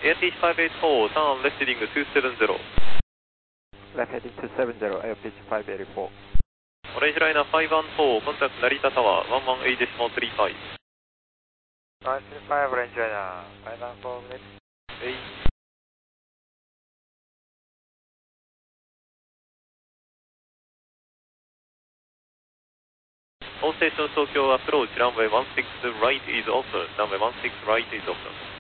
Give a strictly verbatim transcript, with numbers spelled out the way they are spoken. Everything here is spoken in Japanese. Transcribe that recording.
A F H five eight four, turn left heading two seven zero. Left heading two seven zero, A F H five eight four. オレンジライナーごいちよん、コンタクト成田タワー、いちいちはちデシモさんじゅうご。 いちいちはち、オレンジライナー、ごいちよん、レッツ。 えい。All stations Tokyo approach, runway one six right is open, runway one six right is open.